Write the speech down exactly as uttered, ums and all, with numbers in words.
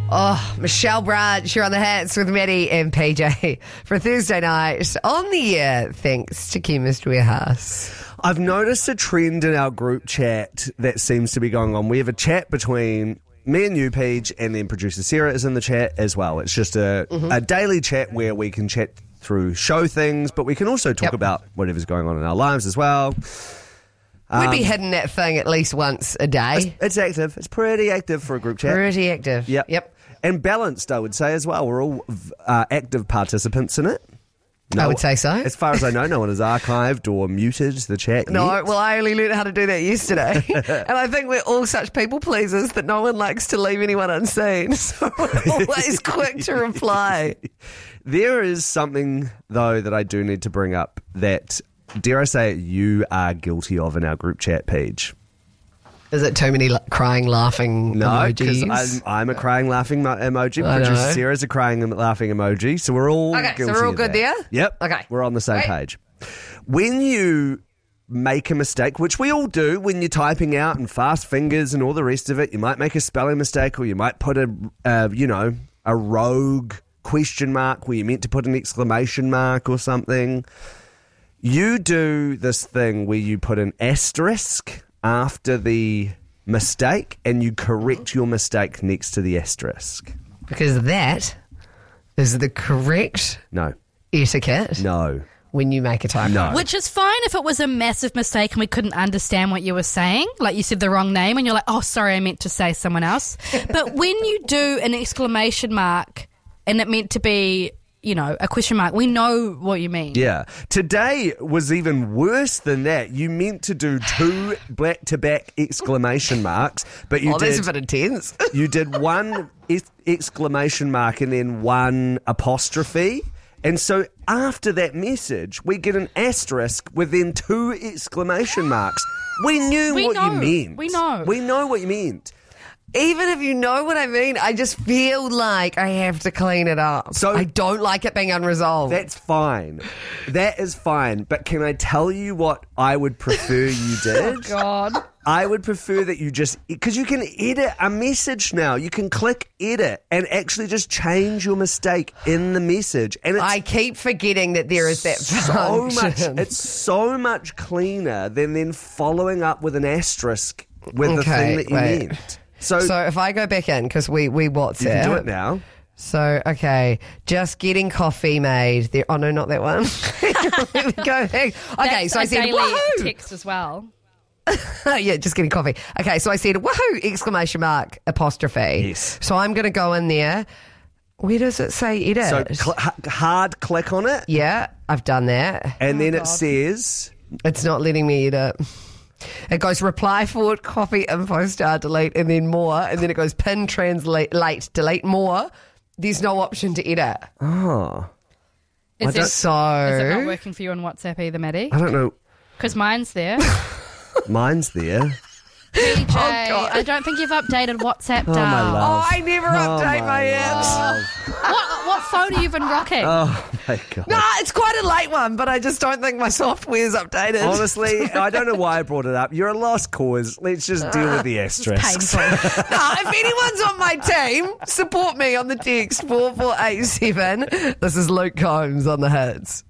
Oh, Michelle Branch, you're on the Hats with Maddie and P J for Thursday night on the air, thanks to Chemist Warehouse. I've noticed a trend in our group chat that seems to be going on. We have a chat between me and you, Paige, and then producer Sarah is in the chat as well. It's just a, mm-hmm. a daily chat where we can chat through show things, but we can also talk yep. about whatever's going on in our lives as well. We'd Um, be hitting that thing at least once a day. It's, it's active. It's pretty active for a group chat. Pretty active. Yep. Yep. And balanced, I would say, as well. We're all uh, active participants in it. No, I would say so. As far as I know, no one has archived or muted the chat No, yet. well, I only learned how to do that yesterday. And I think we're all such people pleasers that no one likes to leave anyone unseen. So we're always quick to reply. There is something, though, that I do need to bring up that, dare I say it, you are guilty of in our group chat page. Is it too many la- crying, laughing no, emojis? No, because I'm, I'm a crying, laughing mo- emoji. I Producer know. Sarah's a crying and laughing emoji. So we're all Okay, so guilty we're all of good that. there? Yep. Okay. We're on the same Great. page. When you make a mistake, which we all do when you're typing out and fast fingers and all the rest of it, you might make a spelling mistake or you might put a, uh, you know, a rogue question mark where you meant to put an exclamation mark or something. You do this thing where you put an asterisk after the mistake and you correct your mistake next to the asterisk. Because that is the correct No. etiquette No. when you make a typo. No. Which is fine if it was a massive mistake and we couldn't understand what you were saying. Like you said the wrong name and you're like, oh, sorry, I meant to say someone else. But when you do an exclamation mark and it meant to be, you know, a question mark, we know what you mean. Yeah. Today was even worse than that. You meant to do two back-to-back exclamation marks, but you Oh, did... that's a bit intense. You did one ex- exclamation mark and then one apostrophe. And so after that message, we get an asterisk with then two exclamation marks. We knew We what know. you meant. We know. We know what you meant. Even if you know what I mean, I just feel like I have to clean it up. So- I don't like it being unresolved. That's fine. That is fine. But can I tell you what I would prefer you did? God. I would prefer that you just, because you can edit a message now. You can click edit and actually just change your mistake in the message. And it's I keep forgetting that there is that so much. function. It's so much cleaner than then following up with an asterisk with the Okay, thing that you wait. meant. So, So if I go back in, because we, we WhatsApp. you can do it now. So, okay, just getting coffee made. There. Oh, no, not that one. Let me go back. Okay, That's so I a said, daily woohoo! text as well. Yeah, just getting coffee. Okay, so I said, woohoo! Exclamation mark, apostrophe. Yes. So I'm going to go in there. Where does it say edit? So cl- h- hard click on it, yeah, I've done that. and then it God. says... It's not letting me edit. It goes reply forward, copy, info, star, delete, and then more. And then it goes pin, translate, late, delete, more. There's no option to edit. Oh, Is it, So, is it not working for you on WhatsApp either, Maddie? I don't know. Because mine's there. Mine's there. P J, God. I don't think you've updated WhatsApp, Oh, Dal. my love. oh, I never update my apps. love. What, what phone have you been rocking? Oh, my God. Nah, it's quite a late one, but I just don't think my software's updated. Honestly, I don't know why I brought it up. You're a lost cause. Let's just deal with the asterisks. Painful. Nah, if anyone's on my team, support me on the text four four eight seven. This is Luke Combs on the Hits.